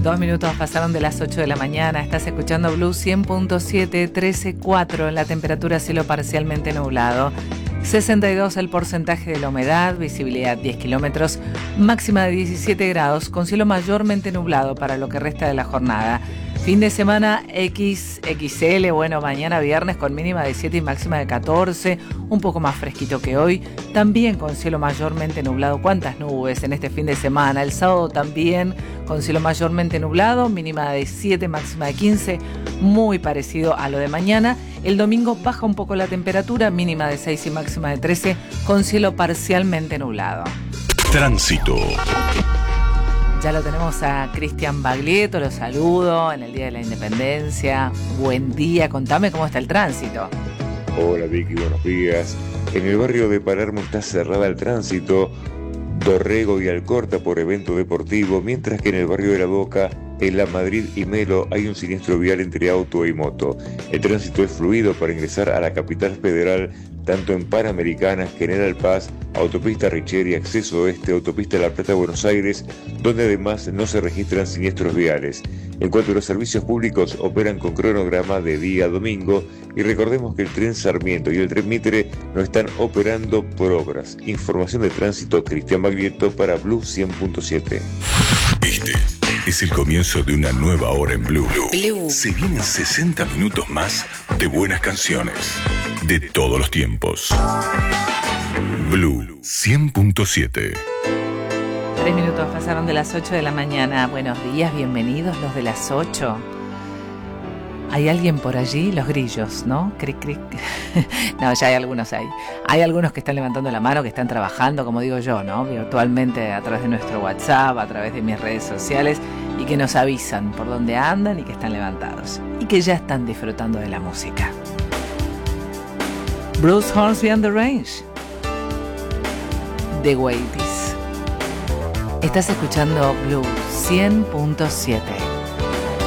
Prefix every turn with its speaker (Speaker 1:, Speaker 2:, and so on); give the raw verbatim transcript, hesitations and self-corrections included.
Speaker 1: Dos minutos pasaron de las ocho de la mañana. Estás escuchando Blue cien punto siete, trece cuatro. La temperatura cielo parcialmente nublado. sesenta y dos el porcentaje de la humedad. Visibilidad diez kilómetros. Máxima de diecisiete grados. Con cielo mayormente nublado para lo que resta de la jornada. Fin de semana equis equis ele, bueno, mañana viernes con mínima de siete y máxima de catorce, un poco más fresquito que hoy, también con cielo mayormente nublado. ¿Cuántas nubes en este fin de semana? El sábado también con cielo mayormente nublado, mínima de siete, máxima de quince, muy parecido a lo de mañana. El domingo baja un poco la temperatura, mínima de seis y máxima de trece, con cielo parcialmente nublado.
Speaker 2: Tránsito.
Speaker 1: Ya lo tenemos a Cristian Baglietto, lo saludo en el Día de la Independencia. Buen día, contame cómo está el tránsito.
Speaker 3: Hola Vicky, buenos días. En el barrio de Palermo está cerrada el tránsito, Dorrego y Alcorta por evento deportivo, mientras que en el barrio de La Boca, en La Madrid y Melo, hay un siniestro vial entre auto y moto. El tránsito es fluido para ingresar a la capital federal, tanto en Panamericana, General Paz, Autopista Richeri, Acceso Oeste, Autopista La Plata, Buenos Aires, donde además no se registran siniestros viales. En cuanto a los servicios públicos, operan con cronograma de día a domingo, y recordemos que el tren Sarmiento y el tren Mitre no están operando por obras. Información de tránsito, Cristian Baglietto para Blue cien punto siete.
Speaker 2: Este es el comienzo de una nueva hora en Blue. Blue. Se vienen sesenta minutos más de buenas canciones de todos los tiempos. Blue cien punto siete.
Speaker 1: Tres minutos pasaron de las ocho de la mañana. Buenos días, bienvenidos los de las ocho. ¿Hay alguien por allí? Los grillos, ¿no? Cric, cric. No, ya hay algunos ahí. Hay algunos que están levantando la mano, que están trabajando, como digo yo, ¿no? Virtualmente a través de nuestro WhatsApp, a través de mis redes sociales, y que nos avisan por dónde andan y que están levantados. Y que ya están disfrutando de la música. Bruce Hornsby and the Range. The Waities. Estás escuchando Blue cien punto siete.